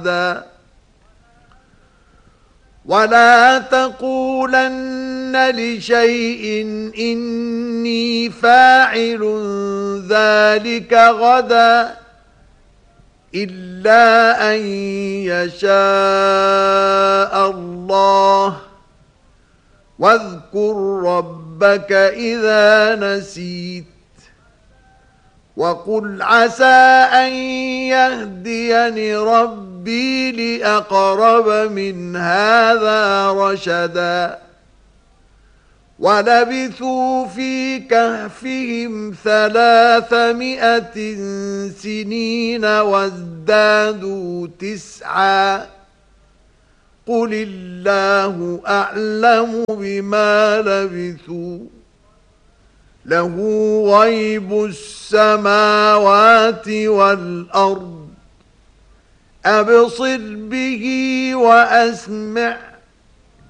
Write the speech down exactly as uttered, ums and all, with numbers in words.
ولا تقولن لشيء إني فاعل ذلك غدا إلا أن يشاء الله واذكر ربك إذا نسيت وقل عسى أن يهديني ربي لأقرب من هذا رشدا ولبثوا في كهفهم ثلاثمائة سنين وازدادوا تسعا قل الله أعلم بما لبثوا له غيب السماوات والأرض أبصر به وأسمع